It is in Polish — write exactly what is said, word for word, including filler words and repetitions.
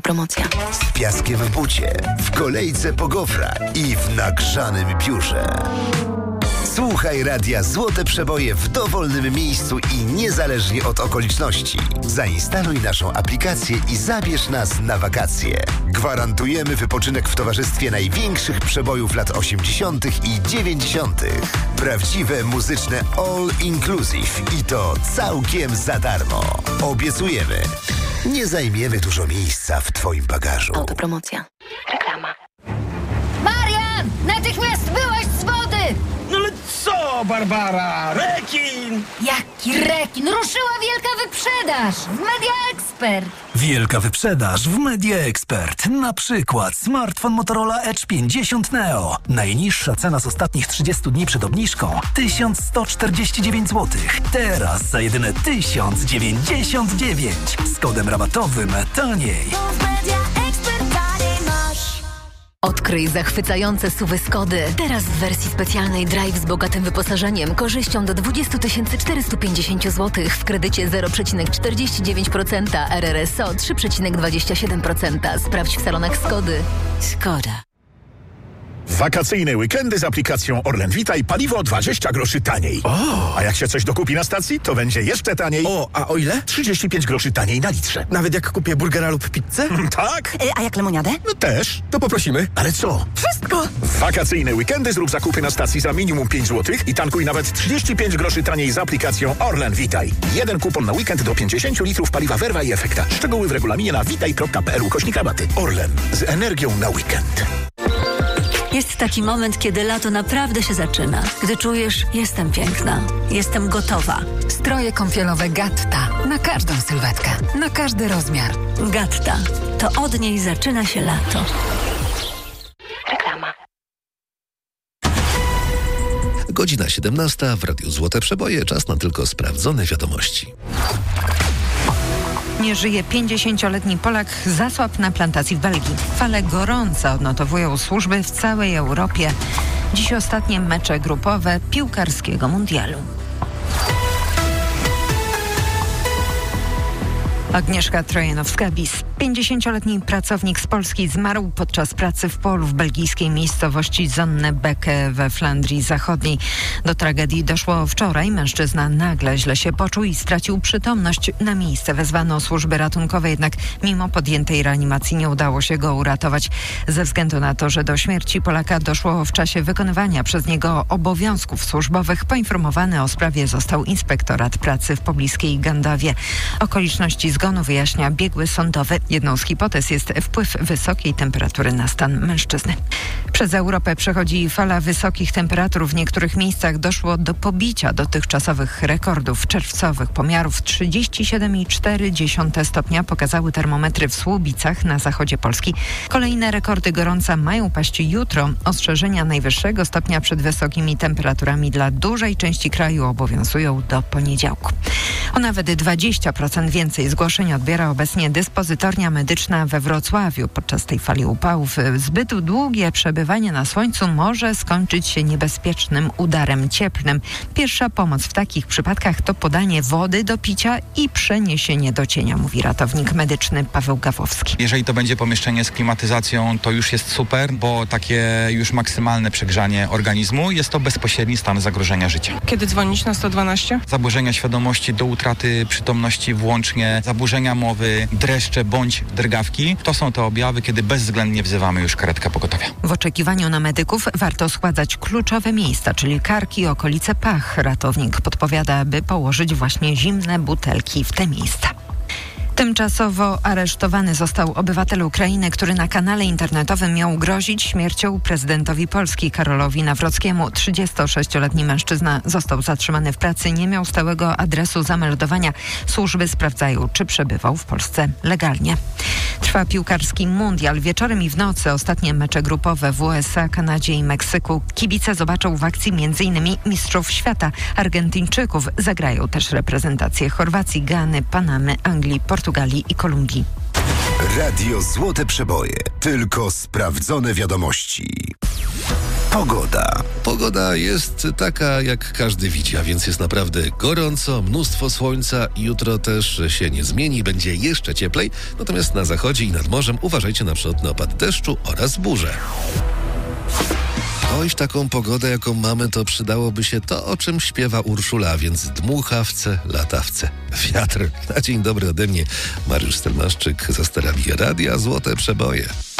Promocja. Z piaskiem w bucie, w kolejce po gofra i w nagrzanym biurze. Słuchaj radia Złote Przeboje w dowolnym miejscu i niezależnie od okoliczności. Zainstaluj naszą aplikację i zabierz nas na wakacje. Gwarantujemy wypoczynek w towarzystwie największych przebojów lat osiemdziesiątych i dziewięćdziesiątych. Prawdziwe muzyczne all inclusive i to całkiem za darmo. Obiecujemy, nie zajmiemy dużo miejsca w Twoim bagażu. Autopromocja. Reklama. Marian! Natychmiast byłaś z wody! No ale co, Barbara? Rekin! Jaki rekin? Ruszyła wielka wyprzedaż w Media Expert. Wielka wyprzedaż w Media Expert. Na przykład smartfon Motorola Edge pięćdziesiąt Neo. Najniższa cena z ostatnich trzydziestu dni przed obniżką tysiąc sto czterdzieści dziewięć złotych. Teraz za jedyne tysiąc dziewięćdziesiąt dziewięć. Z kodem rabatowym taniej. Odkryj zachwycające S U V-y Skody. Teraz w wersji specjalnej Drive z bogatym wyposażeniem, korzyścią do dwadzieścia tysięcy czterysta pięćdziesiąt złotych w kredycie zero przecinek czterdzieści dziewięć procent, R R S O trzy przecinek dwadzieścia siedem procent. Sprawdź w salonach Skody. Skoda. Wakacyjne weekendy z aplikacją Orlen Witaj, paliwo dwadzieścia groszy taniej. O! A jak się coś dokupi na stacji, to będzie jeszcze taniej. O, a o ile? trzydzieści pięć groszy taniej na litrze. Nawet jak kupię burgera lub pizzę? Tak? E, a jak lemoniadę? No też. To poprosimy. Ale co? Wszystko! W wakacyjne weekendy zrób zakupy na stacji za minimum pięć złotych i tankuj nawet trzydzieści pięć groszy taniej z aplikacją Orlen Witaj. Jeden kupon na weekend do pięćdziesiąt litrów paliwa Verva i Efekta. Szczegóły w regulaminie na witaj kropka p l ukośnik rabaty. Orlen. Z energią na weekend. Jest taki moment, kiedy lato naprawdę się zaczyna. Gdy czujesz, jestem piękna, jestem gotowa. Stroje kąpielowe Gatta. Na każdą sylwetkę, na każdy rozmiar. Gatta. To od niej zaczyna się lato. Reklama. Godzina siedemnasta w Radiu Złote Przeboje. Czas na tylko sprawdzone wiadomości. Nie żyje pięćdziesięcioletni Polak, zasłabł na plantacji w Belgii. Fale gorące odnotowują służby w całej Europie. Dziś ostatnie mecze grupowe piłkarskiego mundialu. Agnieszka Trojanowska-Bis. pięćdziesięcioletni pracownik z Polski zmarł podczas pracy w polu w belgijskiej miejscowości Zonnebeke we Flandrii Zachodniej. Do tragedii doszło wczoraj. Mężczyzna nagle źle się poczuł i stracił przytomność. Na miejsce wezwano służby ratunkowe, jednak mimo podjętej reanimacji nie udało się go uratować. Ze względu na to, że do śmierci Polaka doszło w czasie wykonywania przez niego obowiązków służbowych, poinformowany o sprawie został Inspektorat Pracy w pobliskiej Gandawie. Okoliczności zgonu wyjaśnia biegły sądowy. Jedną z hipotez jest wpływ wysokiej temperatury na stan mężczyzny. Przez Europę przechodzi fala wysokich temperatur. W niektórych miejscach doszło do pobicia dotychczasowych rekordów czerwcowych. Pomiarów trzydzieści siedem przecinek cztery stopnia pokazały termometry w Słubicach na zachodzie Polski. Kolejne rekordy gorąca mają paść jutro. Ostrzeżenia najwyższego stopnia przed wysokimi temperaturami dla dużej części kraju obowiązują do poniedziałku. O nawet dwadzieścia procent więcej zgłoszeń odbiera obecnie dyspozytornia medyczna we Wrocławiu. Podczas tej fali upałów zbyt długie przebywanie na słońcu może skończyć się niebezpiecznym udarem cieplnym. Pierwsza pomoc w takich przypadkach to podanie wody do picia i przeniesienie do cienia, mówi ratownik medyczny Paweł Gawłowski. Jeżeli to będzie pomieszczenie z klimatyzacją, to już jest super, bo takie już maksymalne przegrzanie organizmu jest to bezpośredni stan zagrożenia życia. Kiedy dzwonić na sto dwanaście? Zaburzenia świadomości do utraty przytomności włącznie, zaburzenia mowy, dreszcze bądź drgawki. To są te objawy, kiedy bezwzględnie wzywamy już karetkę pogotowia. W oczekiwaniu na medyków warto schładzać kluczowe miejsca, czyli karki, okolice pach. Ratownik podpowiada, by położyć właśnie zimne butelki w te miejsca. Tymczasowo aresztowany został obywatel Ukrainy, który na kanale internetowym miał grozić śmiercią prezydentowi Polski Karolowi Nawrockiemu. trzydziestosześcioletni mężczyzna został zatrzymany w pracy, nie miał stałego adresu zameldowania. Służby sprawdzają, czy przebywał w Polsce legalnie. Trwa piłkarski mundial. Wieczorem i w nocy ostatnie mecze grupowe w U S A, Kanadzie i Meksyku. Kibice zobaczą w akcji między mistrzów świata. Argentyńczyków zagrają też reprezentacje Chorwacji, Gany, Panamy, Anglii, Portugalii i Kolumbii. Radio Złote Przeboje. Tylko sprawdzone wiadomości. Pogoda. Pogoda jest taka, jak każdy widzi, a więc jest naprawdę gorąco, mnóstwo słońca. Jutro też się nie zmieni, będzie jeszcze cieplej. Natomiast na zachodzie i nad morzem uważajcie na przykład na opady deszczu oraz burze. Oj, w taką pogodę, jaką mamy, to przydałoby się to, o czym śpiewa Urszula, więc dmuchawce, latawce, wiatr. Na dzień dobry ode mnie, Mariusz Stelmaszczyk, za sterami Radia Złote Przeboje.